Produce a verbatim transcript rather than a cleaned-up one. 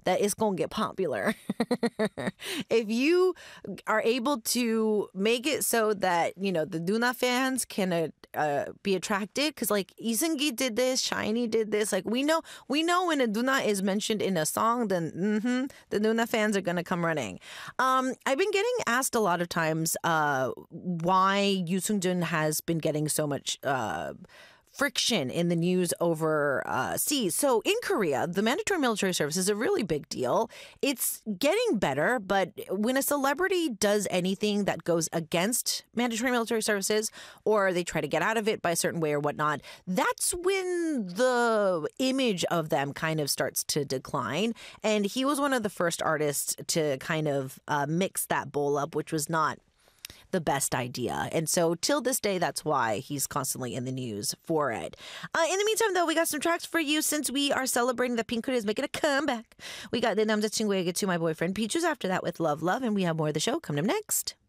that it's going to get popular. If you are able to make it so that, you know, the Duna fans can uh, uh, be attracted, because like Isungi did this, Shiny did this. Like we know, we know when a Duna is mentioned in a song, then mm-hmm, the Duna fans are going to come running. Um, I've been getting asked a lot of times uh, why Yoo Seung-jun has been getting so much uh, friction in the news over uh, seas. So in Korea, the mandatory military service is a really big deal. It's getting better, but when a celebrity does anything that goes against mandatory military services, or they try to get out of it by a certain way or whatnot, that's when the image of them kind of starts to decline. And he was one of the first artists to kind of uh, mix that bowl up, which was not the best idea. And so till this day, that's why he's constantly in the news for it. Uh, in the meantime, though, we got some tracks for you since we are celebrating that Pink Korea is making a comeback. We got the 남자친구에게 To My Boyfriend Peaches after that with Love Love, and we have more of the show coming up next.